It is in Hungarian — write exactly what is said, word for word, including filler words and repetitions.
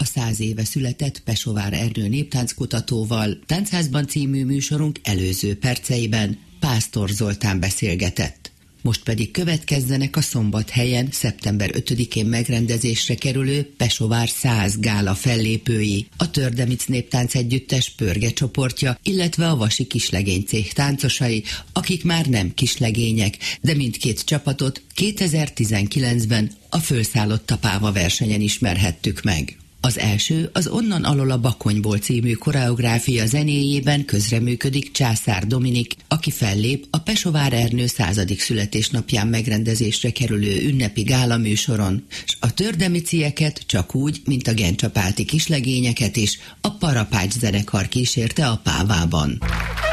száz éve született Pesovár Ernő néptánckutatóval Táncházban című műsorunk előző perceiben Pásztor Zoltán beszélgetett. Most pedig következzenek a Szombathelyen szeptember ötödikén megrendezésre kerülő Pesovár száz gála fellépői, a Tördemic Néptánc Együttes Pörge csoportja, illetve a Vasi Kislegénycéh táncosai, akik már nem kislegények, de mindkét csapatot kétezer-tizenkilencben a Fölszállott Tapáva versenyen ismerhettük meg. Az első az Onnan alól a Bakonyból című koreográfia zenéjében közreműködik Császár Dominik, aki fellép a Pesovár Ernő századik születésnapján megrendezésre kerülő ünnepi gála műsoron, s a tördemicieket csak úgy, mint a gencsapálti kislegényeket is a Parapács zenekar kísérte a Pávában.